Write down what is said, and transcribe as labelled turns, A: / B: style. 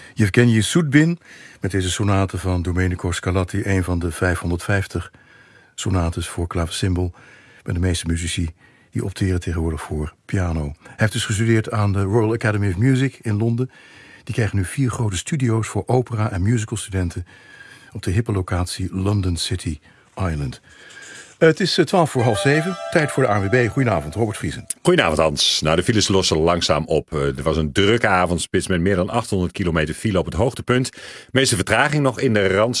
A: Yevgeny Sudbin met deze sonate van Domenico Scarlatti, een van de 550 sonates voor klavecimbal, met de meeste muzici die opteren tegenwoordig voor piano. Hij heeft dus gestudeerd aan de Royal Academy of Music in Londen. Die krijgen nu 4 grote studio's voor opera- en musicalstudenten op de hippe locatie London City Island. Het is 7:12. Tijd voor de ANWB. Goedenavond, Robert Vriesen.
B: Goedenavond, Hans. Nou, de files lossen langzaam op. Er was een drukke avondspits met meer dan 800 kilometer file op het hoogtepunt. De meeste vertraging nog in de Randstad.